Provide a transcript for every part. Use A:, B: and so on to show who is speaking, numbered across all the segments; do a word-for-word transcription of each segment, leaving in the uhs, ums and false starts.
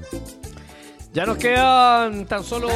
A: Ya nos quedan tan solo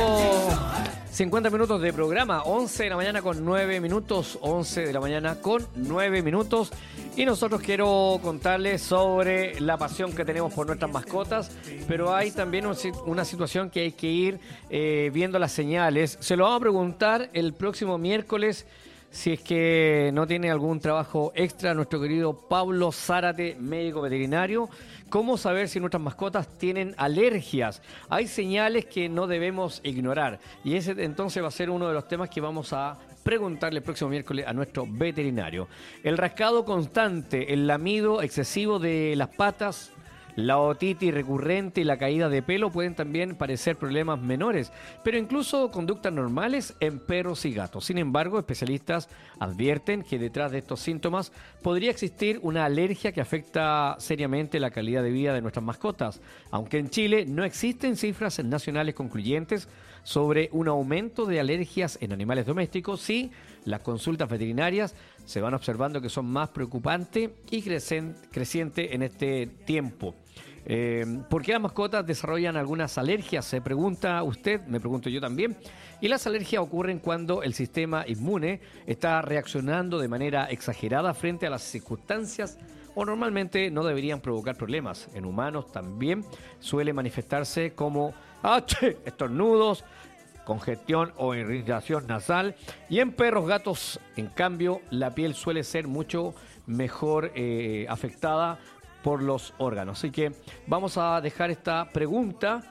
A: cincuenta minutos de programa, once de la mañana con nueve minutos, once de la mañana con nueve minutos. Y nosotros quiero contarles sobre la pasión que tenemos por nuestras mascotas, pero hay también un, una situación que hay que ir eh, viendo las señales. Se lo vamos a preguntar el próximo miércoles, si es que no tiene algún trabajo extra, nuestro querido Pablo Zárate, médico veterinario. ¿Cómo saber si nuestras mascotas tienen alergias? Hay señales que no debemos ignorar. Y ese entonces va a ser uno de los temas que vamos a preguntarle el próximo miércoles a nuestro veterinario. El rascado constante, el lamido excesivo de las patas, la otitis recurrente y la caída de pelo pueden también parecer problemas menores, pero incluso conductas normales en perros y gatos. Sin embargo, especialistas advierten que detrás de estos síntomas podría existir una alergia que afecta seriamente la calidad de vida de nuestras mascotas. Aunque en Chile no existen cifras nacionales concluyentes sobre un aumento de alergias en animales domésticos, sí, las consultas veterinarias se van observando que son más preocupantes y crecen, crecientes en este tiempo. Eh, ¿Por qué las mascotas desarrollan algunas alergias? Se pregunta usted, me pregunto yo también. Y las alergias ocurren cuando el sistema inmune está reaccionando de manera exagerada frente a las circunstancias o normalmente no deberían provocar problemas. En humanos también suele manifestarse como ¡Achí! Estornudos, congestión o irritación nasal, y en perros, gatos, en cambio, la piel suele ser mucho mejor eh, afectada por los órganos. Así que vamos a dejar esta pregunta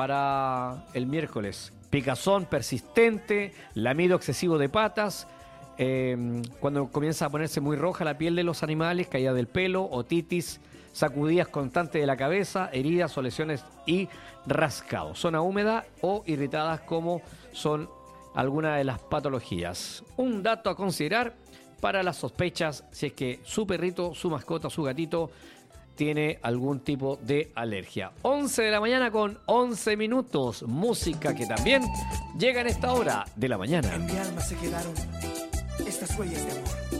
A: para el miércoles. Picazón persistente, lamido excesivo de patas, eh, cuando comienza a ponerse muy roja la piel de los animales, caída del pelo, otitis, sacudidas constantes de la cabeza, heridas o lesiones y rascados. Zona húmeda o irritadas como son algunas de las patologías. Un dato a considerar para las sospechas si es que su perrito, su mascota, su gatito tiene algún tipo de alergia. once de la mañana con once minutos. Música que también llega en esta hora de la mañana.
B: En mi alma se quedaron estas huellas de amor.